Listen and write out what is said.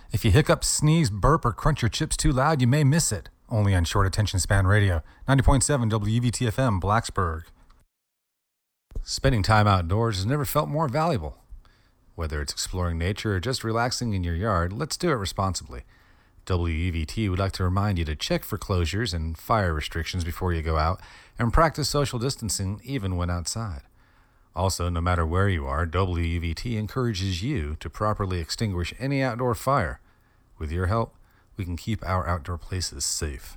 If you hiccup, sneeze, burp, or crunch your chips too loud, you may miss it. Only on Short Attention Span Radio, 90.7 WVTFM, Blacksburg. Spending time outdoors has never felt more valuable. Whether it's exploring nature or just relaxing in your yard, let's do it responsibly. WEVT would like to remind you to check for closures and fire restrictions before you go out and practice social distancing even when outside. Also, no matter where you are, WEVT encourages you to properly extinguish any outdoor fire. With your help, we can keep our outdoor places safe.